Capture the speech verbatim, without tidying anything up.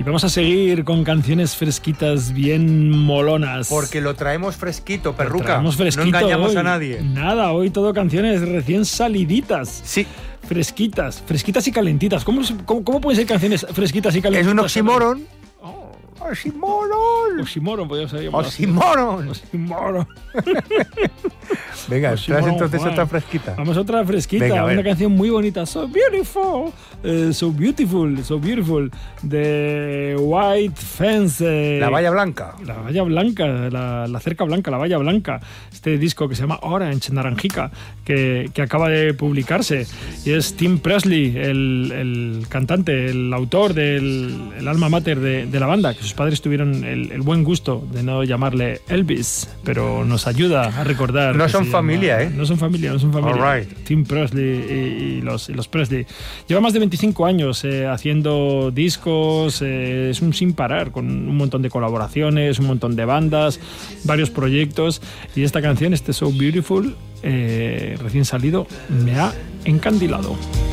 vamos a seguir con canciones fresquitas bien molonas. Porque lo traemos fresquito, perruca. Lo traemos fresquito, no engañamos hoy. a nadie. Nada, hoy todo canciones recién saliditas. Sí. Fresquitas, fresquitas y calentitas. ¿Cómo, cómo, cómo pueden ser canciones fresquitas y calentitas? Es un oxímoron. Oh. Oxímoron. Oxímoron, podría ser llamado. Oxímoron. Oxímoron. Venga, Oxímoron, traes entonces Juan. otra fresquita. Vamos a otra fresquita, Venga, a ver. una canción muy bonita. So beautiful, eh, so beautiful, so beautiful. De White Fence. Eh, La Valla Blanca. La Valla Blanca, la, la cerca blanca, la Valla Blanca. Este disco que se llama Orange, Naranjica, que, que acaba de publicarse. Y es Tim Presley, el, el cantante, el autor del el alma mater de, de la banda, que sus padres tuvieron el, el buen gusto de no llamarle Elvis, pero nos ayuda a recordar. No que son se familia, llama, ¿eh? No son familia, no son familia. All right. Tim Presley y, y, los, y los Presley. Lleva más de veinticinco años eh, haciendo discos, eh, es un sin parar, con un montón de colaboraciones, un montón de bandas, varios proyectos. Y esta canción, este So Beautiful, eh, recién salido, me ha encandilado.